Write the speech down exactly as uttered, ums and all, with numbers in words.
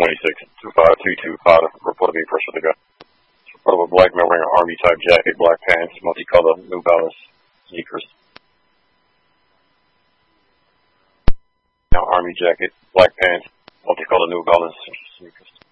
twenty-six, two five two two, Carter, report to be first with the gun. Report of a black male wearing an army type jacket, black pants, multicolor, New Balance sneakers. Now, army jacket, black pants, multicolor New Balance sneakers.